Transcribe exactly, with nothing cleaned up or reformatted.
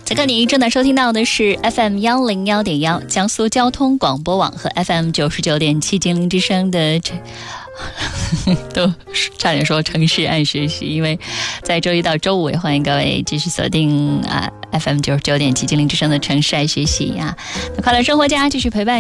此刻你正在收听到的是 F M 一零一点一 江苏交通广播网和 F M 九十九点七金陵之声的都差点说城市爱学习，因为在周一到周五也欢迎各位继续锁定啊 F M 九十九点七金陵之声的城市爱学习啊，快乐生活家继续陪伴